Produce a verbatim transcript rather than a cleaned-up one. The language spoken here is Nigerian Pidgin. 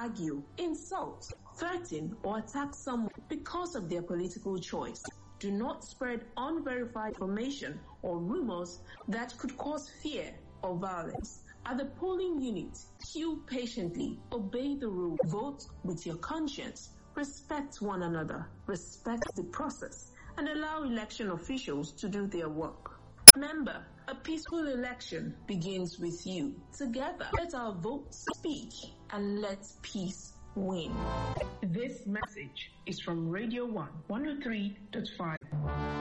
argue, insult, threaten, or attack someone because of their political choice. Do not spread unverified information or rumors that could cause fear or violence. At the polling unit, queue patiently, obey the rules, vote with your conscience, respect one another, respect the process, and allow election officials to do their work. Remember, a peaceful election begins with you. Together, let our votes speak and let peace win. This message is from Radio one, one oh three point five.